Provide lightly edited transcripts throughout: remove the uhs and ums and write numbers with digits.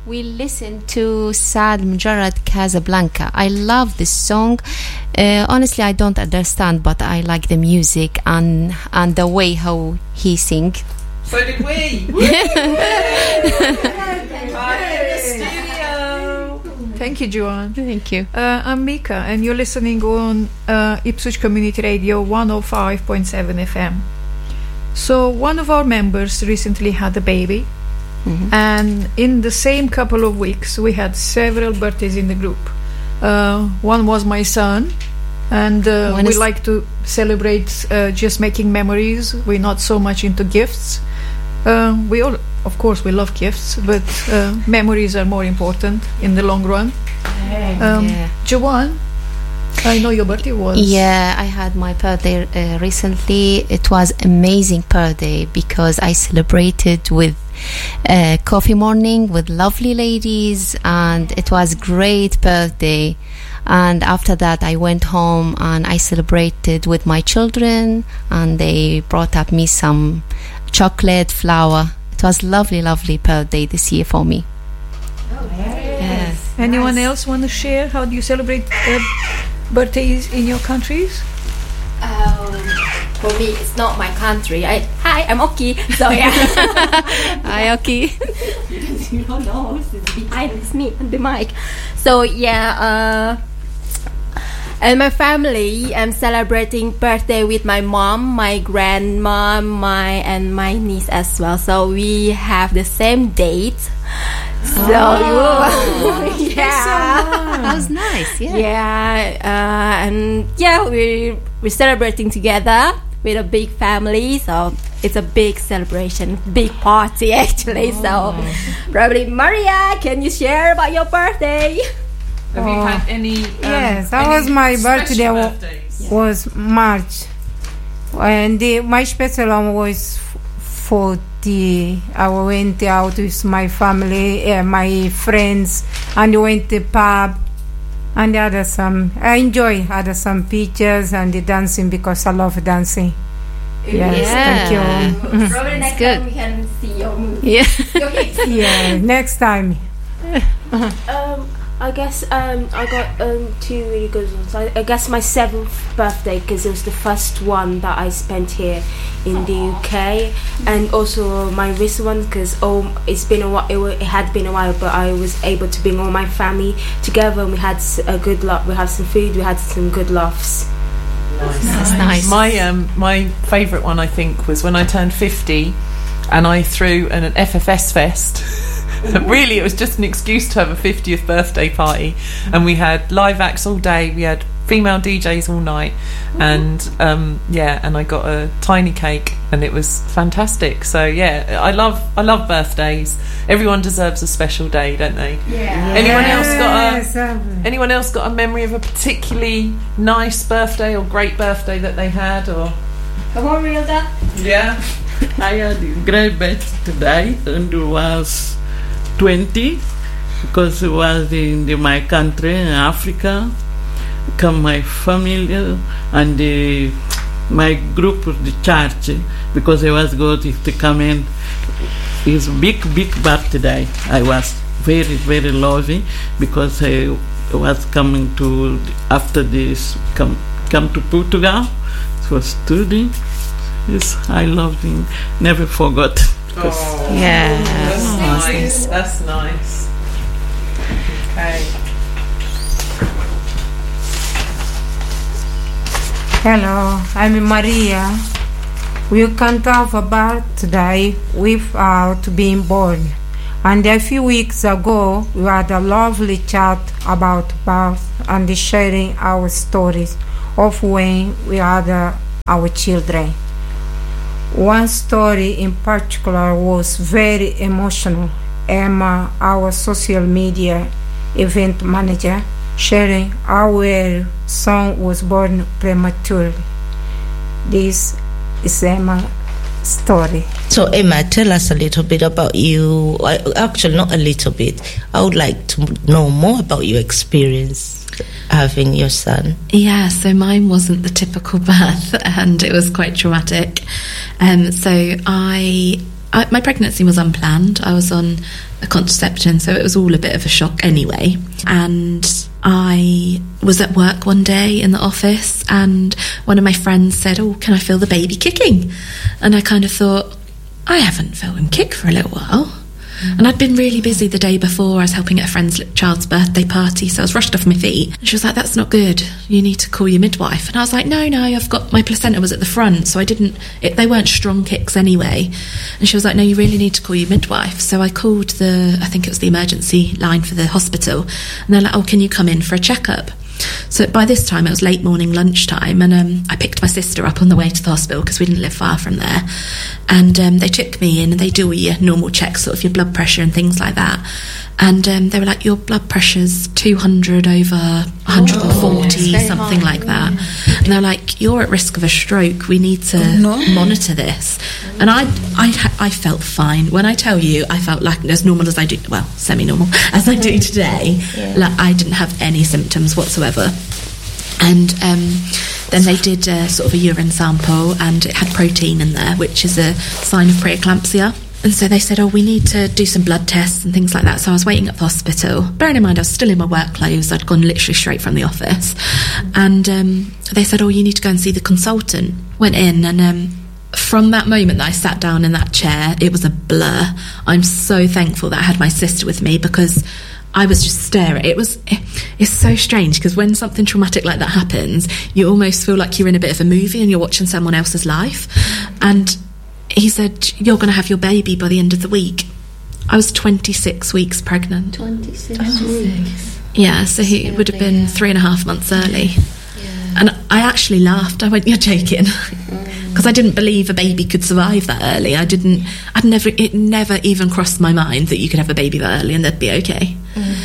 We listened to Saad Mujarrad Casablanca. I love this song. Honestly, I don't understand, but I like the music and the way how he sings. So did we. Thank you, Joanne. Thank you. I'm Mika, and you're listening on Ipswich Community Radio 105.7 FM. So one of our members recently had a baby. Mm-hmm. And in the same couple of weeks, we had several birthdays in the group. One was my son, and we like to celebrate just making memories. We're not so much into gifts. We all, of course, we love gifts, but memories are more important in the long run. Joanne, I know your birthday was... Yeah, I had my birthday recently. It was amazing birthday because I celebrated with coffee morning with lovely ladies, and it was great birthday. And after that I went home and I celebrated with my children, and they brought up me some chocolate, flower. It was lovely birthday this year for me. Yes. Anyone else want to share? How do you celebrate birthdays in your countries? For me, it's not my country. Hi, I'm Oki. So yeah. Hi, Oki. You don't know who's behind me and the mic. So yeah, and my family, I'm celebrating birthday with my mom, my grandma, and my niece as well. So we have the same date. So yeah, that was nice. And yeah, we're celebrating together with a big family, so it's a big celebration, big party actually. So probably Maria, can you share about your birthday? Have you had any yes, that was my birthday was March, and my special one was 40. I went out with my family, my friends, and went to pub, and I had some pictures and the dancing because I love dancing. Yes, thank you. Probably next time we can see your movie. Yeah, next time. I guess I got two really good ones. I guess my 7th birthday, because it was the first one that I spent here in the UK, and also my recent one because it's been a while. It had been a while, but I was able to bring all my family together, and we had a good laugh. We had some food. We had some good laughs. That's nice. My favourite one, I think, was when I turned 50 and I threw an FFS fest. Really, it was just an excuse to have a 50th birthday party, and we had live acts all day. We had female DJs all night, and and I got a tiny cake, and it was fantastic. So yeah, I love birthdays. Everyone deserves a special day, don't they? Yeah. Anyone else got a memory of a particularly nice birthday or great birthday that they had? Or come on, Rilda. Yeah, I had a great birthday today, and it was 20, because it was in my country in Africa. Come my family and my group of the church, because I was going to come in. It's big birthday. I was very, very loving, because I was coming to after this come to Portugal for studying. Yes, I love him. Never forgot. Yeah, that's nice. Okay. Hello, I'm Maria. We can't have a birthday without being born. And a few weeks ago, we had a lovely chat about birth and sharing our stories of when we had our children. One story in particular was very emotional. Emma, our social media event manager, sharing how her son was born prematurely. This is Emma's story. So Emma, tell us a little bit about you. Actually, not a little bit. I would like to know more about your experience having your son. Yeah, so mine wasn't the typical birth, and it was quite traumatic. So my pregnancy was unplanned. I was on a contraception, so it was all a bit of a shock anyway. And I was at work one day in the office, and one of my friends said, "Oh, can I feel the baby kicking?" And I kind of thought, I haven't felt him kick for a little while. And I'd been really busy the day before. I was helping at a friend's child's birthday party, so I was rushed off my feet. And she was like, "That's not good. You need to call your midwife." And I was like, no, I've got, my placenta was at the front, so they weren't strong kicks anyway. And she was like, "No, you really need to call your midwife." So I called I think it was the emergency line for the hospital. And they're like, "Oh, can you come in for a checkup?" So by this time it was late morning, lunchtime, and I picked my sister up on the way to the hospital because we didn't live far from there. And they took me in, and they do all your normal checks, sort of your blood pressure and things like that. And they were like, "Your blood pressure's 200 over 140, something like that." And they're like, "You're at risk of a stroke. We need to monitor this." And I felt fine. When I tell you, I felt like as normal as I do, well, semi-normal as I do today. Like, I didn't have any symptoms whatsoever. And then they did sort of a urine sample, and it had protein in there, which is a sign of preeclampsia. And so they said, "Oh, we need to do some blood tests and things like that." So I was waiting at the hospital. Bearing in mind, I was still in my work clothes. I'd gone literally straight from the office. And they said, "Oh, you need to go and see the consultant." Went in, and from that moment that I sat down in that chair, it was a blur. I'm so thankful that I had my sister with me, because I was just staring. It's so strange, because when something traumatic like that happens, you almost feel like you're in a bit of a movie and you're watching someone else's life. And he said, "You're going to have your baby by the end of the week." I was 26 weeks pregnant. 26 weeks. Yeah, so he would have been 3.5 months early. Yeah. And I actually laughed. I went, "You're joking." Because I didn't believe a baby could survive that early. It never even crossed my mind that you could have a baby that early and they'd be okay.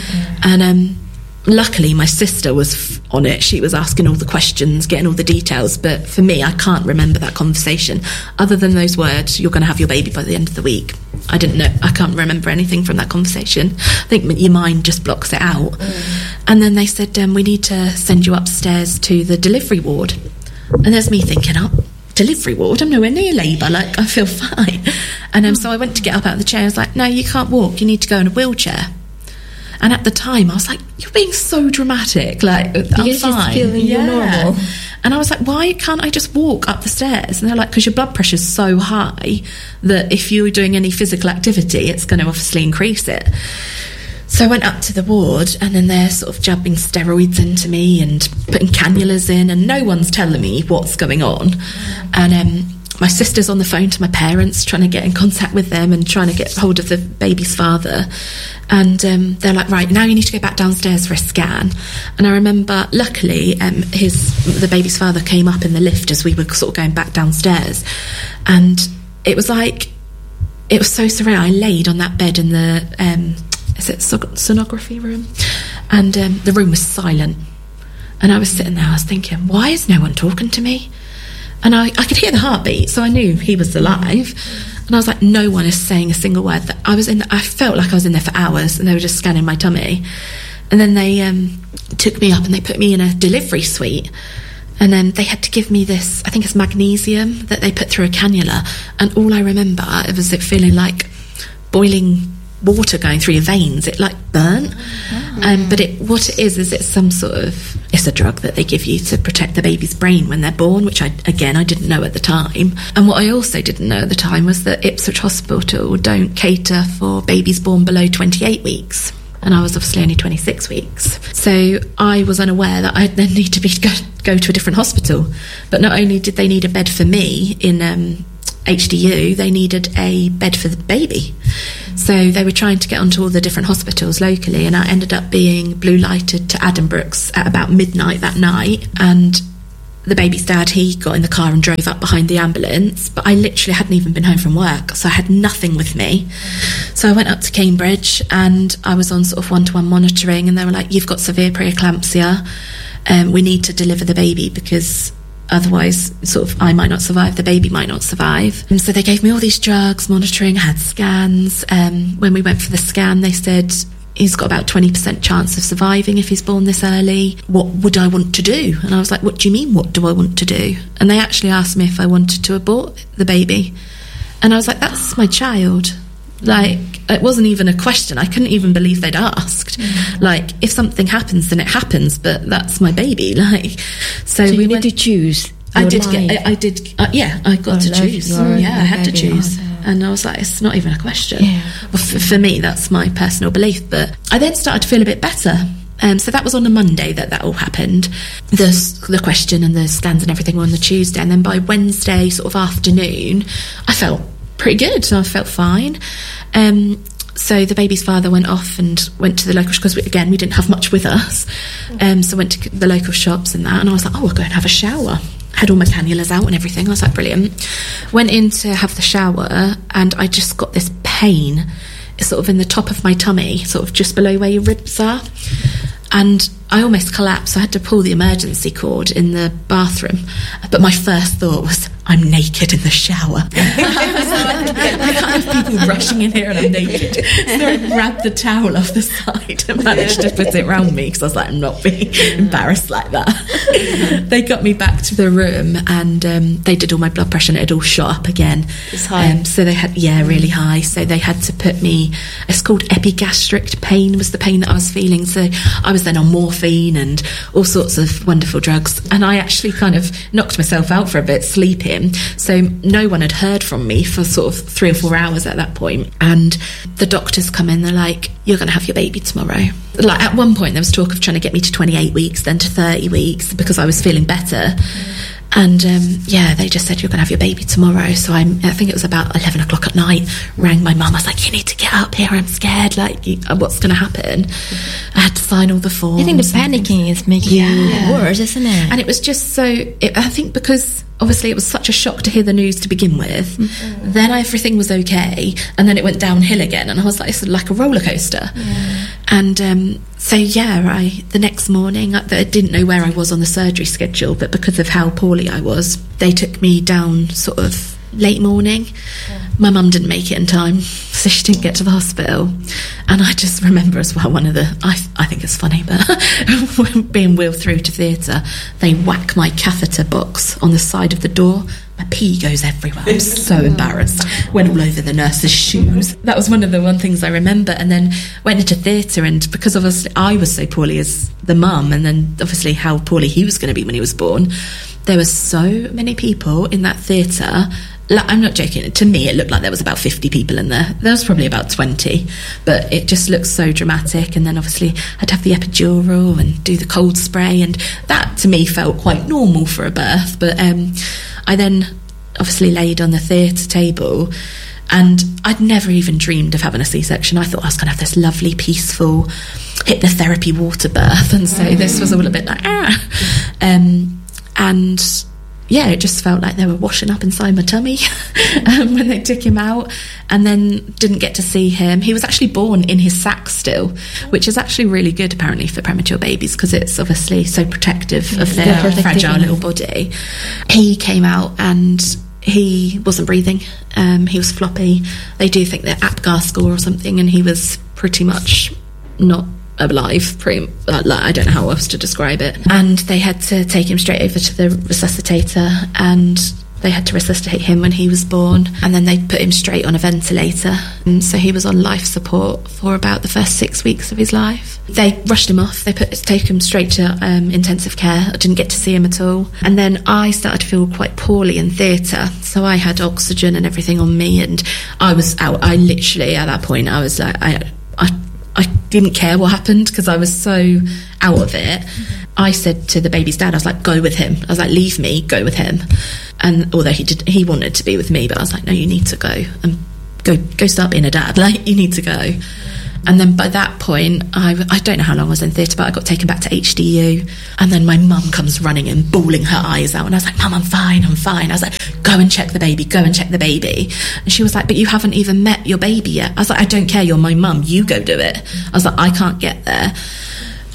And luckily my sister was on it. She was asking all the questions, getting all the details. But for me, I can't remember that conversation. Other than those words, "You're going to have your baby by the end of the week." I didn't know. I can't remember anything from that conversation. I think your mind just blocks it out. And then they said, "We need to send you upstairs to the delivery ward." And there's me thinking, "Oh, delivery ward? I'm nowhere near labour. Like, I feel fine." And so I went to get up out of the chair. I was like, "No, you can't walk. You need to go in a wheelchair." And at the time, I was like, "You're being so dramatic. Like, I'm fine." Just feeling you're normal. And I was like, "Why can't I just walk up the stairs?" And they're like, "Because your blood pressure's so high that if you're doing any physical activity, it's going to obviously increase it." So I went up to the ward, and then they're sort of jabbing steroids into me and putting cannulas in, and no one's telling me what's going on. And my sister's on the phone to my parents, trying to get in contact with them and trying to get hold of the baby's father. And they're like, "Right, now you need to go back downstairs for a scan." And I remember, luckily, the baby's father came up in the lift as we were sort of going back downstairs. And it was like, it was so surreal. I laid on that bed in the is it sonography room? And the room was silent. And I was sitting there, I was thinking, why is no one talking to me? And I could hear the heartbeat, so I knew he was alive. And I was like, no one is saying a single word. That I felt like I was in there for hours, and they were just scanning my tummy. And then they took me up and they put me in a delivery suite. And then they had to give me this, I think it's magnesium, that they put through a cannula. And all I remember was it feeling like boiling water going through your veins. It like burnt. But what it is it's some sort of, it's a drug that they give you to protect the baby's brain when they're born, which I didn't know at the time. And what I also didn't know at the time was that Ipswich Hospital don't cater for babies born below 28 weeks. And I was obviously only 26 weeks. So I was unaware that I'd then need to go to a different hospital. But not only did they need a bed for me in HDU, they needed a bed for the baby. So they were trying to get onto all the different hospitals locally, and I ended up being blue lighted to Addenbrooke's at about midnight that night. And the baby's dad, he got in the car and drove up behind the ambulance, but I literally hadn't even been home from work, so I had nothing with me. So I went up to Cambridge and I was on sort of one-to-one monitoring, and they were like, "You've got severe preeclampsia, we need to deliver the baby because otherwise sort of I might not survive, the baby might not survive." And so they gave me all these drugs, monitoring, I had scans. When we went for the scan, they said, "He's got about 20% chance of surviving if he's born this early. What would I want to do?" And I was like, "What do you mean, what do I want to do?" And they actually asked me if I wanted to abort the baby. And I was like, "That's my child. Like, it wasn't even a question. I couldn't even believe they'd asked. Like, if something happens, then it happens, but that's my baby. Like, so you we need went to choose. I got to choose. I had to choose. And I was like, it's not even a question. Well, for me, that's my personal belief. But I then started to feel a bit better. So that was on a Monday that all happened. The question and the scans and everything were on the Tuesday. And then by Wednesday sort of afternoon, I felt pretty good. So I felt fine. So the baby's father went off and went to the local, because we didn't have much with us. So went to the local shops and that. And I was like, oh, I'll go and have a shower. Had all my cannulas out and everything. I was like, brilliant. Went in to have the shower and I just got this pain. It's sort of in the top of my tummy, sort of just below where your ribs are. And I almost collapsed. I had to pull the emergency cord in the bathroom. But my first thought was, I'm naked in the shower. I can't have people rushing in here and I'm naked. So I grabbed the towel off the side and managed to put it around me, because I was like, I'm not being embarrassed like that. They got me back to the room and they did all my blood pressure and it had all shot up again. It's high. So they had, really high. So they had to put me, it's called epigastric pain, was the pain that I was feeling. So I was then on morphine and all sorts of wonderful drugs. And I actually kind of knocked myself out for a bit, sleeping. So no one had heard from me for sort of 3 or 4 hours at that point. And the doctors come in, they're like, you're going to have your baby tomorrow. Like, at one point there was talk of trying to get me to 28 weeks, then to 30 weeks, because I was feeling better. And they just said, you're going to have your baby tomorrow. So I think it was about 11 o'clock at night, rang my mum. I was like, you need to get up here, I'm scared, like, what's going to happen? I had to sign all the forms. I think the panicking is making it worse, isn't it? And it was just so, I think because obviously it was such a shock to hear the news to begin with, then everything was okay, and then it went downhill again, and I was like, it's like a roller coaster. And the next morning, I didn't know where I was on the surgery schedule, but because of how poorly I was, they took me down sort of late morning. My mum didn't make it in time, so she didn't get to the hospital. And I just remember as well, I think it's funny, but being wheeled through to theatre, they whack my catheter box on the side of the door. My pee goes everywhere. I'm so embarrassed. Went all over the nurse's shoes. That was one of the things I remember. And then went into theatre, and because obviously I was so poorly as the mum, and then obviously how poorly he was going to be when he was born, there were so many people in that theatre. Like, I'm not joking. To me, it looked like there was about 50 people in there. There was probably about 20, but it just looked so dramatic. And then obviously I'd have the epidural and do the cold spray, and that to me felt quite normal for a birth. But I then obviously laid on the theatre table, and I'd never even dreamed of having a C-section. I thought I was going to have this lovely, peaceful hypnotherapy water birth, and so this was all a bit like it just felt like they were washing up inside my tummy when they took him out. And then didn't get to see him. He was actually born in his sac still, which is actually really good apparently for premature babies, because it's obviously so protective of their fragile little body. He came out and he wasn't breathing. He was floppy. They do think that APGAR score or something, and he was pretty much not alive, I don't know how else to describe it. And they had to take him straight over to the resuscitator, and they had to resuscitate him when he was born, and then they put him straight on a ventilator, and so he was on life support for about the first 6 weeks of his life. They rushed him off. They take him straight to intensive care. I didn't get to see him at all. And then I started to feel quite poorly in theatre, so I had oxygen and everything on me, and I was out. I literally, at that point, I was like, I didn't care what happened, because I was so out of it. I said to the baby's dad, I was like, go with him. I was like, leave me, go with him. And although he wanted to be with me, but I was like, no, you need to go and go start being a dad. Like, you need to go. And then by that point, I don't know how long I was in theatre, but I got taken back to HDU. And then my mum comes running in, bawling her eyes out. And I was like, Mum, I'm fine. I was like, go and check the baby. And she was like, but you haven't even met your baby yet. I was like, I don't care, you're my mum, you go do it. I was like, I can't get there.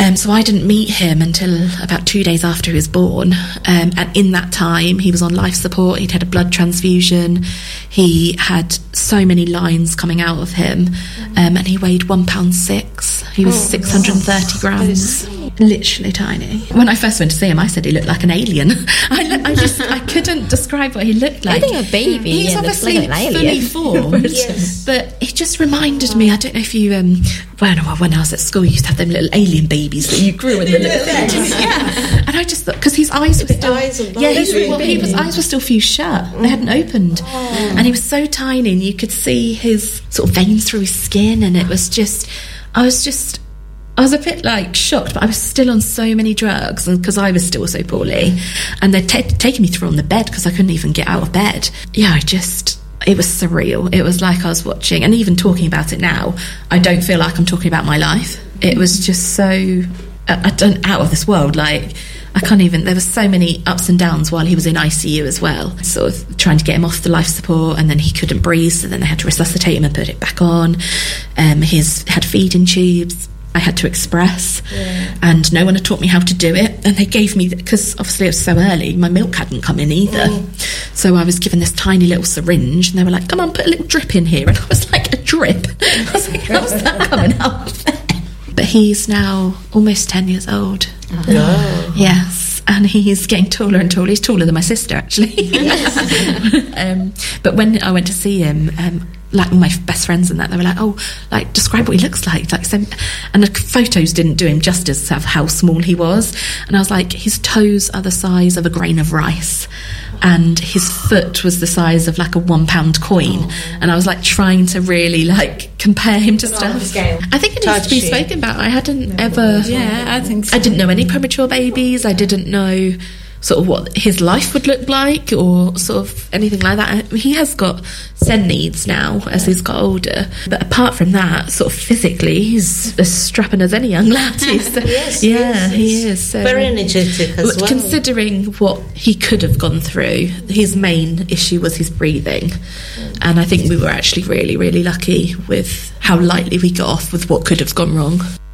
So I didn't meet him until about 2 days after he was born. And in that time, he was on life support. He'd had a blood transfusion. He had so many lines coming out of him. And he weighed £1.6. He was 630 grams. Literally tiny. When I first went to see him, I said he looked like an alien. I couldn't describe what he looked like. I think a baby. He's obviously like an alien. fully formed. Yes. But it just reminded me, I don't know if you, when I was at school, you used to have them little alien babies that you grew in the little things. Yeah. And I just thought, because his eyes were still... his eyes were still fused shut. They hadn't opened. And he was so tiny, and you could see his sort of veins through his skin, and it was just... I was a bit like shocked, but I was still on so many drugs, and because I was still so poorly, and they'd taken me through on the bed because I couldn't even get out of bed. Yeah, it was surreal. It was like I was watching, and even talking about it now, I don't feel like I'm talking about my life. It was just so out of this world. Like, I can't even, there were so many ups and downs while he was in ICU as well, sort of trying to get him off the life support, and then he couldn't breathe, so then they had to resuscitate him and put it back on. He had feeding tubes. I had to express, and no one had taught me how to do it, and they gave me, because obviously it was so early, my milk hadn't come in either, so I was given this tiny little syringe, and they were like, come on, put a little drip in here, and I was like, a drip? I was like, how's that coming out? But he's now almost 10 years old. Oh. Yes, and he's getting taller and taller. He's taller than my sister, actually. But when I went to see him, like all my best friends and that, they were like, oh, like, describe what he looks like so, and the photos didn't do him justice of how small he was, and I was like, his toes are the size of a grain of rice, and his foot was the size of like a £1 coin, and I was like trying to really like compare him to stuff. I think it needs to be spoken about. I hadn't ever, I think so. I didn't know any premature babies. I didn't know sort of what his life would look like, or sort of anything like that. He has got SEND needs now as he's got older, but apart from that, sort of physically, he's as strapping as any young lad. Yes, he is. So, very energetic as well. Considering what he could have gone through, his main issue was his breathing, and I think we were actually really, really lucky with how lightly we got off with what could have gone wrong.